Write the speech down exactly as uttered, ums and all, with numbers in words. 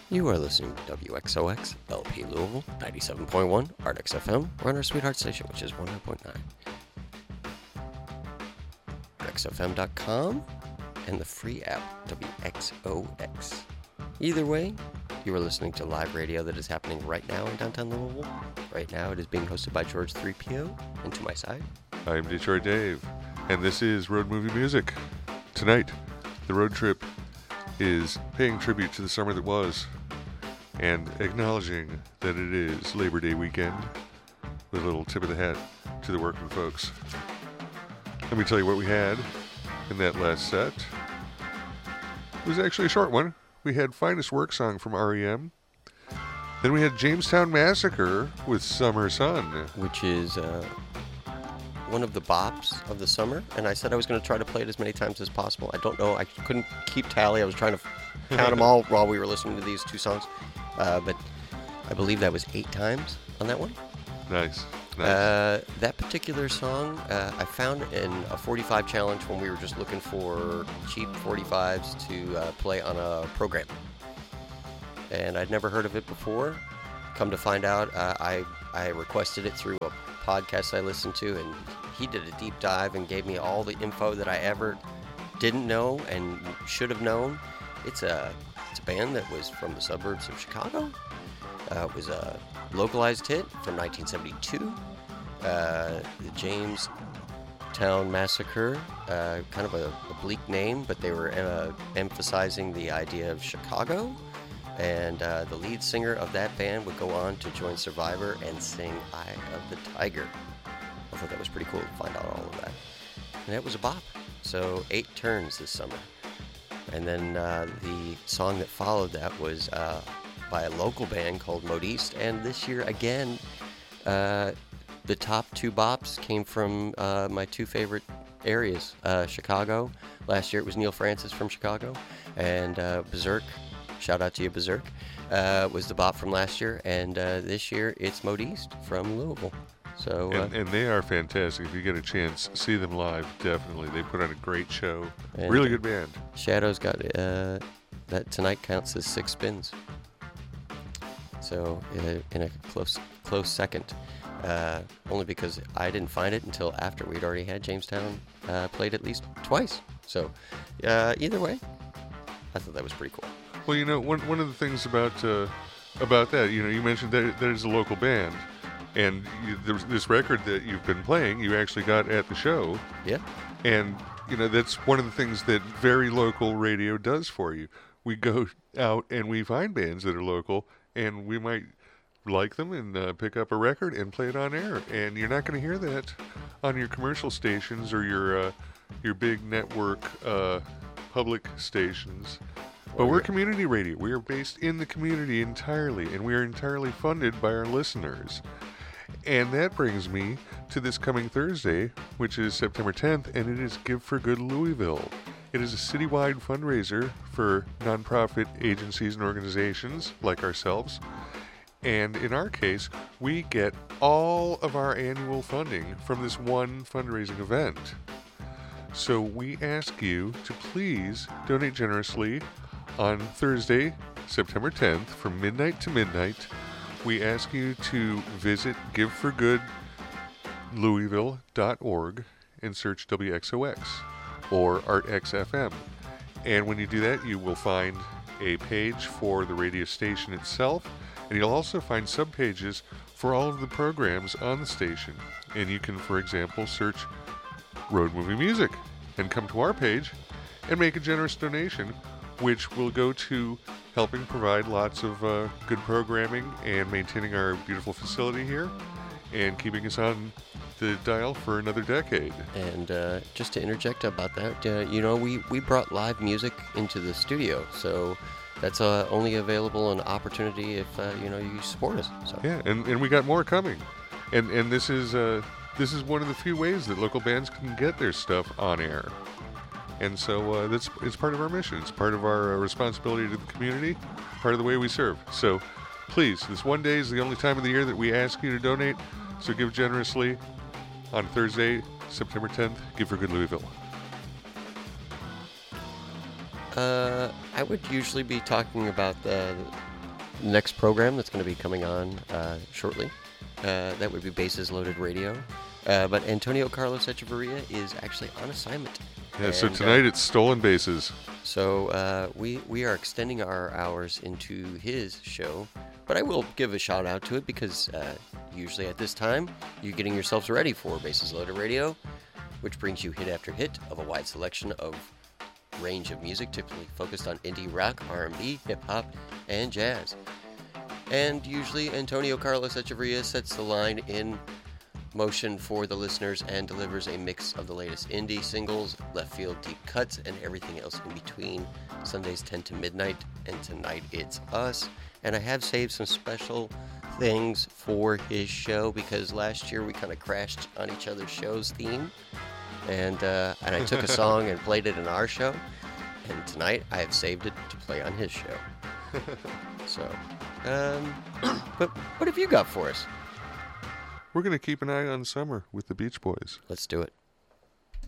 You are listening to W X O X L P Louisville, ninety-seven point one, Ardex F M. We're on our sweetheart station, which is one hundred point nine. Ardex F M dot com and the free app, W X O X. Either way, you are listening to live radio that is happening right now in downtown Louisville. Right now, it is being hosted by George three P O, and to my side, I'm Detroit Dave, and this is Road Movie Music. Tonight, the road trip is paying tribute to the summer that was, and acknowledging that it is Labor Day weekend, with a little tip of the hat to the working folks. Let me tell you what we had in that last set. It was actually a short one. We had Finest Work Song from R E M. Then we had Jamestown Massacre with Summer Sun. which is uh, one of the bops of the summer, and I said I was going to try to play it as many times as possible. I don't know. I couldn't keep tally. I was trying to count them all while we were listening to these two songs. Uh, but I believe that was eight times on that one. Nice. nice. Uh, that particular song uh, I found in a forty-five challenge when we were just looking for cheap forty-fives to uh, play on a program. And I'd never heard of it before. Come to find out, uh, I, I requested it through a podcast I listened to, and he did a deep dive and gave me all the info that I ever didn't know and should have known. It's a It's a band that was from the suburbs of Chicago. Uh, it was a localized hit from nineteen seventy-two. Uh, the Jamestown Massacre, uh, kind of a, a bleak name, but they were uh, emphasizing the idea of Chicago. And uh, the lead singer of that band would go on to join Survivor and sing Eye of the Tiger. I thought that was pretty cool to find out all of that. And it was a bop. So eight turns this summer. And then uh, the song that followed that was uh, by a local band called Modiste. And this year, again, uh, the top two bops came from uh, my two favorite areas, uh, Chicago. Last year it was Neil Francis from Chicago. And uh, Berserk, shout out to you, Berserk, uh, was the bop from last year. And uh, this year it's Modiste from Louisville. So, uh, and, and they are fantastic. If you get a chance, see them live, definitely. They put on a great show. And, really good band. Shadow's got uh, that tonight counts as six spins. So uh, in a close close second, uh, only because I didn't find it until after we'd already had Jamestown uh, played at least twice. So uh, either way, I thought that was pretty cool. Well, you know, one one of the things about uh, about that, you know, you mentioned that there's a local band. And you, there's this record that you've been playing, you actually got at the show. Yeah. And, you know, that's one of the things that very local radio does for you. We go out and we find bands that are local, and we might like them and uh, pick up a record and play it on air. And you're not going to hear that on your commercial stations or your uh, your big network uh, public stations. But we're community radio. We are based in the community entirely, and we are entirely funded by our listeners. And that brings me to this coming Thursday, which is September tenth, and it is Give for Good Louisville. It is a citywide fundraiser for nonprofit agencies and organizations like ourselves. And in our case, we get all of our annual funding from this one fundraising event. So we ask you to please donate generously on Thursday, September tenth, from midnight to midnight. We ask you to visit give for good louisville dot org and search W X O X or ArtX F M. And when you do that, you will find a page for the radio station itself, and you'll also find subpages for all of the programs on the station. And you can, for example, search Road Movie Music and come to our page and make a generous donation, which will go to helping provide lots of uh, good programming and maintaining our beautiful facility here and keeping us on the dial for another decade. And uh, just to interject about that, uh, you know, we, we brought live music into the studio, so that's uh, only available an opportunity if, uh, you know, you support us. So. Yeah, and, and we got more coming. And and this is uh, this is one of the few ways that local bands can get their stuff on air. And so uh, that's it's part of our mission. It's part of our uh, responsibility to the community, part of the way we serve. So please, this one day is the only time of the year that we ask you to donate. So give generously on Thursday, September tenth. Give for Good Louisville. Uh, I would usually be talking about the next program that's going to be coming on uh, shortly. Uh, that would be Bases Loaded Radio. Uh, but Antonio Carlos Echeverria is actually on assignment. Yeah, so And, tonight uh, it's Stolen Bases. So uh, we we are extending our hours into his show, but I will give a shout out to it because uh, usually at this time you're getting yourselves ready for Bases Loaded Radio, which brings you hit after hit of a wide selection of range of music, typically focused on indie rock, R and B, hip hop, and jazz. And usually Antonio Carlos Echeverria sets the line in motion for the listeners and delivers a mix of the latest indie singles, left field deep cuts, and everything else in between. Sundays ten to midnight, and tonight it's us. And I have saved some special things for his show because last year we kind of crashed on each other's show's theme, and uh, and I took a song and played it in our show, and tonight I have saved it to play on his show. So, um, but what have you got for us? We're going to keep an eye on summer with the Beach Boys. Let's do it.